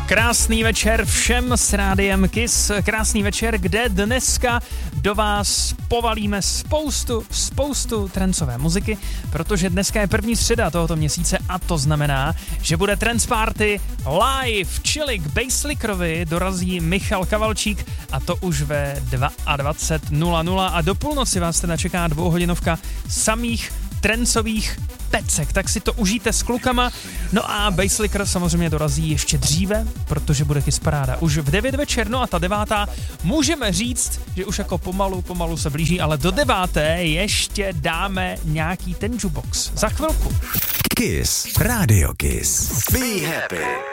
Krásný večer všem s rádiem Kiss, krásný večer, kde dneska do vás povalíme spoustu trancové muziky, protože dneska je první středa tohoto měsíce a to znamená, že bude Trance Party live, čili k Basslickerovi dorazí Michal Kavalčík a to už ve 22:00 a do půlnoci vás teda čeká 2hodinovka samých trencových pecek, tak si to užijte s klukama. No a Basslicker samozřejmě dorazí ještě dříve, protože bude Kiss Paráda už v 9 večer, no a ta 9. můžeme říct, že už jako pomalu se blíží, ale do 9. ještě dáme nějaký ten jukebox. Za chvilku. Kiss, Radio Kiss. Be happy.